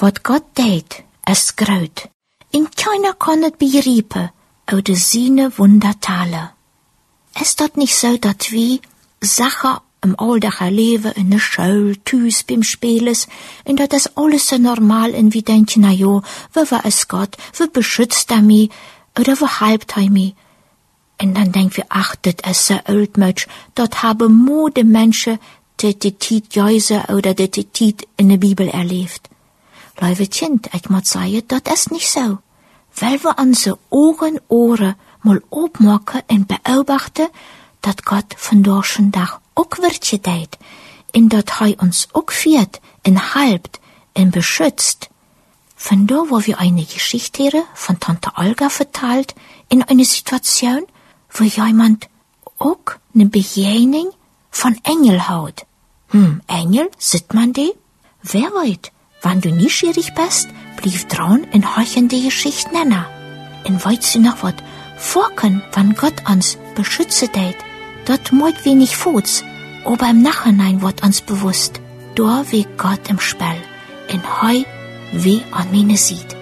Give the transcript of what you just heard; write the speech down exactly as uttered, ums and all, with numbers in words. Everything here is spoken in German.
Wat Gott deed, ist groot. En keiner kann het begrijpen, oder seine Wundertale. Ist dat nicht so, dat wir Sachen im alldagen Leben, in der Schule, thuis, beim Spielen, und dat ist alles so normal, und wir denken, na ja, wie war es Gott, wie beschützt er mich, oder wie halbt er mich? Und dann denken wir, ach, das ist so altmütsch, dort haben mode Menschen, die die Zeit Jäuse oder die die Zeit in der Bibel erlebt. Liebe Kind, ich muss sagen, das ist nicht so. Weil wir unsere Ohren, Ohren mal aufmachen und beobachten, dat Gott von dorschen Dach auch Wirtje deed, in dat Hij uns auch führt, und halbt, und beschützt. Von da, wo wir eine Geschichte hören, von Tante Olga verteilt, in eine Situation, wo jemand auch eine Begegnung von Engel hat. Hm, Engel, sieht man die? Wer weiß, wenn du neugierig bist, blieb dran und horchen die Geschichte nennen. Und weißt du noch was? Vorken, wann Gott uns beschützen tät, dort moit wenig Fuß, aber im Nachhinein wird uns bewusst, da wie Gott im Spiel, in Heu wie an meine sieht.